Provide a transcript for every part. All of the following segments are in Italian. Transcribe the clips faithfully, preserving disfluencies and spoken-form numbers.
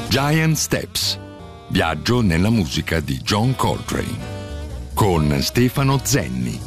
Giant Steps. Viaggio nella musica di John Coltrane con Stefano Zenni.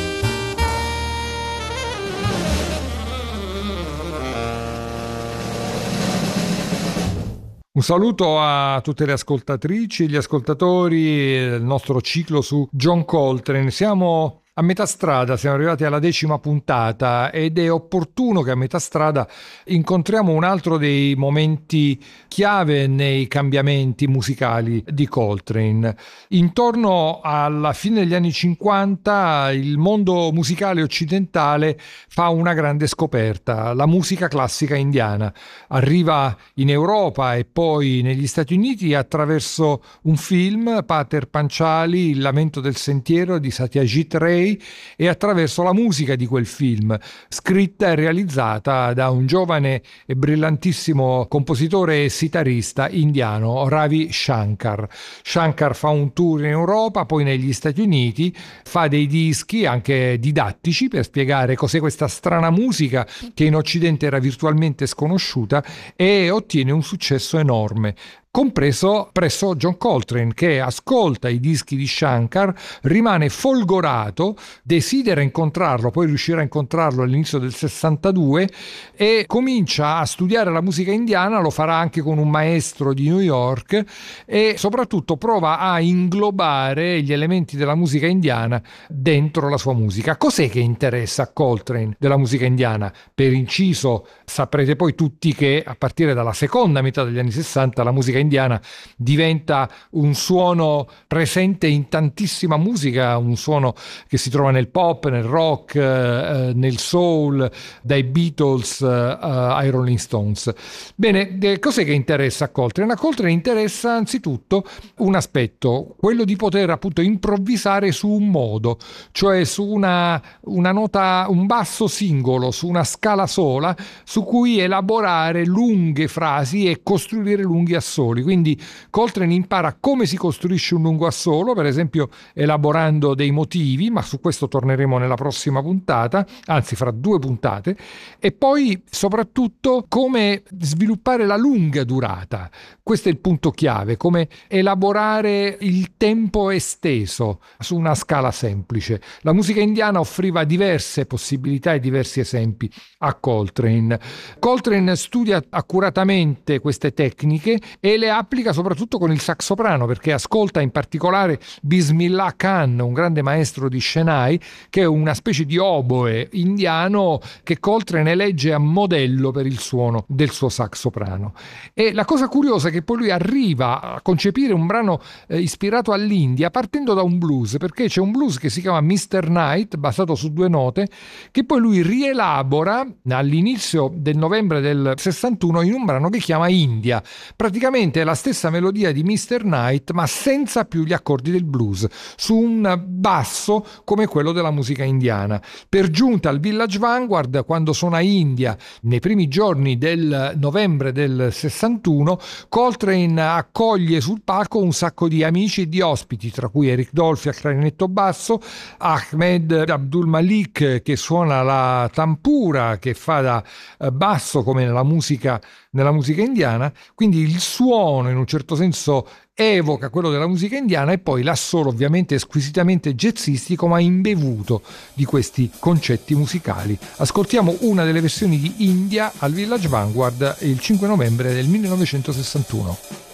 Un saluto a tutte le ascoltatrici e gli ascoltatori del nostro ciclo su John Coltrane. Siamo a metà strada, siamo arrivati alla decima puntata ed è opportuno che a metà strada incontriamo un altro dei momenti chiave nei cambiamenti musicali di Coltrane. Intorno alla fine degli anni cinquanta il mondo musicale occidentale fa una grande scoperta: la musica classica indiana arriva in Europa e poi negli Stati Uniti attraverso un film, Pater Panchali, Il lamento del sentiero di Satyajit Ray, e attraverso la musica di quel film, scritta e realizzata da un giovane e brillantissimo compositore e sitarista indiano, Ravi Shankar. Shankar fa un tour in Europa, poi negli Stati Uniti, fa dei dischi anche didattici per spiegare cos'è questa strana musica che in Occidente era virtualmente sconosciuta, e ottiene un successo enorme, compreso presso John Coltrane, che ascolta i dischi di Shankar, rimane folgorato, desidera incontrarlo, poi riuscirà a incontrarlo all'inizio del sessantadue e comincia a studiare la musica indiana. Lo farà anche con un maestro di New York e soprattutto prova a inglobare gli elementi della musica indiana dentro la sua musica. Cos'è che interessa a Coltrane della musica indiana? Per inciso, saprete poi tutti che a partire dalla seconda metà degli anni sessanta la musica indiana diventa un suono presente in tantissima musica, un suono che si trova nel pop, nel rock, eh, nel soul, dai Beatles eh, ai Rolling Stones. Bene, eh, cos'è che interessa a Coltrane? A Coltrane interessa anzitutto un aspetto, quello di poter appunto improvvisare su un modo, cioè su una, una nota, un basso singolo, su una scala sola, su cui elaborare lunghe frasi e costruire lunghi assoli. Quindi Coltrane impara come si costruisce un lungo assolo, per esempio elaborando dei motivi, ma su questo torneremo nella prossima puntata, anzi fra due puntate, e poi soprattutto come sviluppare la lunga durata. Questo è il punto chiave, come elaborare il tempo esteso su una scala semplice. La musica indiana offriva diverse possibilità e diversi esempi a Coltrane. Coltrane studia accuratamente queste tecniche e le applica soprattutto con il sax soprano, perché ascolta in particolare Bismillah Khan, un grande maestro di Shehnai, che è una specie di oboe indiano che Coltrane elegge a modello per il suono del suo sax soprano. E la cosa curiosa è che poi lui arriva a concepire un brano eh, ispirato all'India partendo da un blues, perché c'è un blues che si chiama mister Knight, basato su due note, che poi lui rielabora all'inizio del novembre del sessantuno in un brano che chiama India. Praticamente è la stessa melodia di mister Knight, ma senza più gli accordi del blues, su un basso come quello della musica indiana. Per giunta al Village Vanguard, quando sono a India nei primi giorni del novembre del sessantuno, Coltrane accoglie sul palco un sacco di amici e di ospiti, tra cui Eric Dolphy al clarinetto basso, Ahmed Abdul Malik che suona la tampura, che fa da basso come nella musica nella musica indiana. Quindi il suono in un certo senso evoca quello della musica indiana, e poi l'assolo ovviamente squisitamente jazzistico ma imbevuto di questi concetti musicali. Ascoltiamo una delle versioni di India al Village Vanguard il cinque novembre del millenovecentosessantuno.